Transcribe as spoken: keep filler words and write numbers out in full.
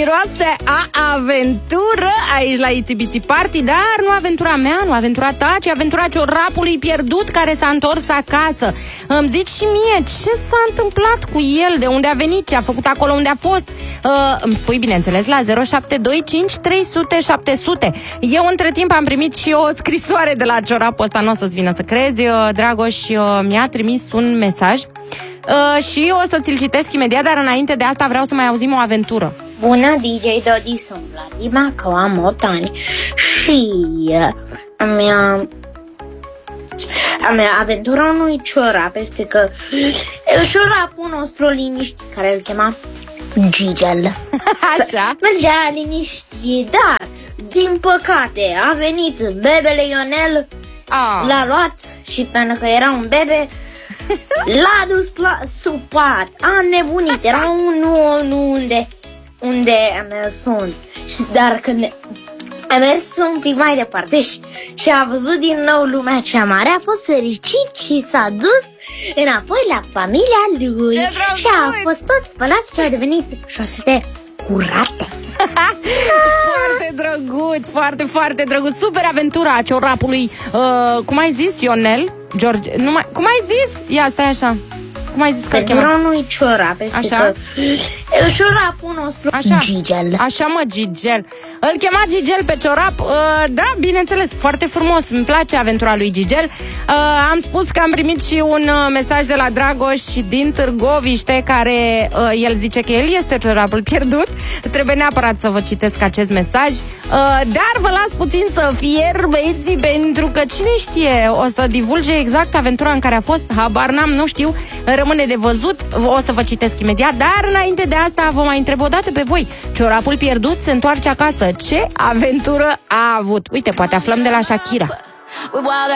miroase a aventură aici la Itsy Bitsy Party, dar nu aventura mea, nu aventura ta, ci aventura ciorapului pierdut care s-a întors acasă. Îmi zici și mie ce s-a întâmplat cu el, de unde a venit, ce a făcut acolo unde a fost. uh, Îmi spui, bineînțeles, la zero șapte doi cinci trei zero zero șapte zero zero. Eu între timp am primit și o scrisoare de la ciorapul ăsta, nu o să-ți vină să crezi. uh, Dragoș uh, mi-a trimis un mesaj uh, și o să ți-l citesc imediat, dar înainte de asta vreau să mai auzim o aventură. Bună, D J Dodi, sunt Vladima, că am opt ani și a mea, a mea aventura unui ciorap este că ciorapul nostru liniștit, care îl chema Gigel, așa, mergea liniștit, dar din păcate a venit bebele Ionel, ah. l-a luat și pentru că era un bebe l-a dus la supat, a nebunit, era un nu unde unde am sunt, dar când a mers un pic mai departe și, și a văzut din nou lumea cea mare, a fost fericit și s-a dus înapoi la familia lui și a fost tot spălat și a devenit șosete curate. Foarte drăguț, foarte, foarte drăguț. Super aventura a ciorapului, uh, cum ai zis, Ionel? George, nu mai, cum ai zis? Ia, stai așa. Cum ai zis că aventura unui ciorap este așa? Că ciorapul nostru așa. Gigel. Așa, mă, Gigel. Îl chema Gigel pe ciorap. uh, Da, bineînțeles, foarte frumos. Îmi place aventura lui Gigel. uh, Am spus că am primit și un uh, mesaj de la Dragoș din Târgoviște, care uh, el zice că el este ciorapul pierdut. Trebuie neapărat să vă citesc acest mesaj, uh, dar vă las puțin să fierbeți, pentru că cine știe, o să divulge exact aventura în care a fost. Habar n-am, nu știu, rămâne de văzut. O să vă citesc imediat, dar înainte de asta vă mai întreb o dată pe voi. Ciorapul pierdut se întoarce acasă. Ce aventură a avut? Uite, poate aflăm de la Shakira.